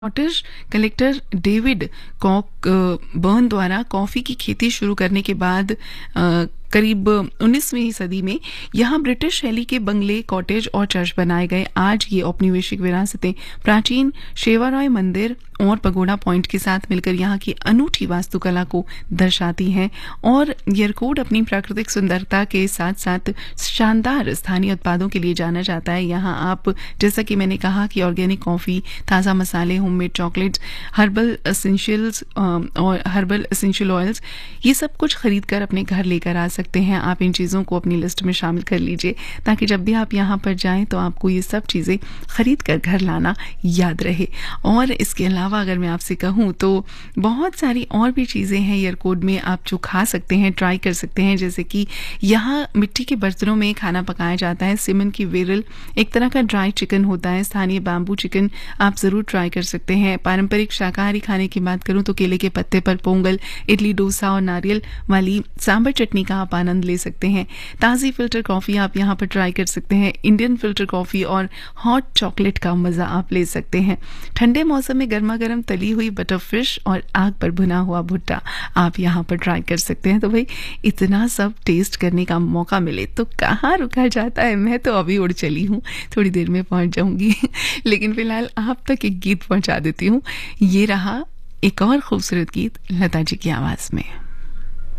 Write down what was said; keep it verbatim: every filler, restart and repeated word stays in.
Scottish collector David Kock burn द्वारा coffee की खेती शुरू करने के बाद अ, करीब उन्नीसवीं सदी में यहाँ ब्रिटिश शैली के बंगले, कॉटेज और चर्च बनाए गए। आज ये औपनिवेशिक विरासतें प्राचीन शेवारॉय मंदिर और पगोडा पॉइंट के साथ मिलकर यहाँ की अनूठी वास्तुकला को दर्शाती हैं और यरकौड अपनी प्राकृतिक सुंदरता के साथ साथ शानदार स्थानीय उत्पादों के लिए जाना जाता है। यहाँ आप, जैसा कि मैंने कहा, कि ऑर्गेनिक कॉफ़ी, ताज़ा मसाले, होममेड चॉकलेट्स, हर्बल एसेंशियल्स और हर्बल एसेंशियल ऑयल्स, ये सब कुछ खरीद कर अपने घर लेकर आ सकते हैं। आप इन चीज़ों को अपनी लिस्ट में शामिल कर लीजिए ताकि जब भी आप यहाँ पर जाएं तो आपको ये सब चीज़ें खरीद कर घर लाना याद रहे। और इसके अलावा अगर मैं आपसे कहूँ तो बहुत सारी और भी चीज़ें हैं यरकौड में आप जो खा सकते हैं, ट्राई कर सकते हैं। जैसे कि यहाँ मिट्टी के बर्तनों में खाना पकाया जाता है। सिमन की वेरल एक तरह का ड्राई चिकन होता है। स्थानीय बैम्बू चिकन आप ज़रूर ट्राई कर सकते हैं। पारंपरिक शाकाहारी खाने की बात करूँ तो केले के पत्ते पर पोंगल, इडली, डोसा और नारियल वाली सांभर चटनी का आप आनंद ले सकते हैं। ताज़ी फिल्टर कॉफ़ी आप यहाँ पर ट्राई कर सकते हैं। इंडियन फिल्टर कॉफ़ी और हॉट चॉकलेट का मज़ा आप ले सकते हैं। ठंडे मौसम में गर्मा गर्म तली हुई बटर फिश और आग पर भुना हुआ भुट्टा आप यहाँ पर ट्राई कर सकते हैं। तो भाई इतना सब टेस्ट करने का मौका मिले तो कहाँ रुका जाता है। मैं तो अभी उड़ चली हूँ, थोड़ी देर में पहुँच जाऊँगी लेकिन फिलहाल आप तक एक गीत पहुँचा देती हूँ। ये रहा एक और खूबसूरत गीत लता जी की आवाज़ में।